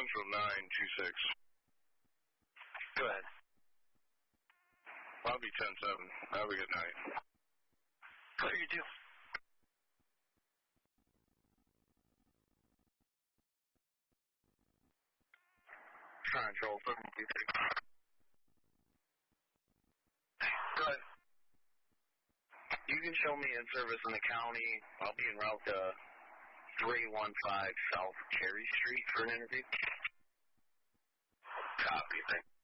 Central 926. Go ahead. Lobby 10-7. Have a good night. Oh, you do. Central 726. Go ahead. You can show me in service in the county. I'll be en route to 315 South Cherry Street for an interview. Copy. Thanks.